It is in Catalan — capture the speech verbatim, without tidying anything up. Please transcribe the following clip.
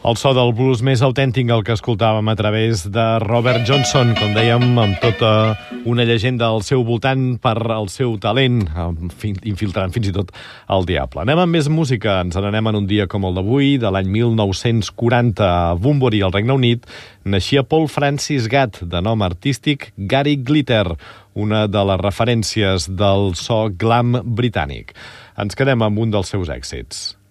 El so del blues més autèntic, el que escoltàvem a través de Robert Johnson, com dèiem, amb tota una llegenda al seu voltant per al seu talent, infiltrant fins i tot el diable. Anem amb més música, ens n'anem en un dia com el d'avui, de l'any mil nou-cents quaranta, a Bunbury, al Regne Unit, naixia Paul Francis Gadd, de nom artístic Gary Glitter, una de les referències del so glam britànic. Ens quedem amb un dels seus èxits.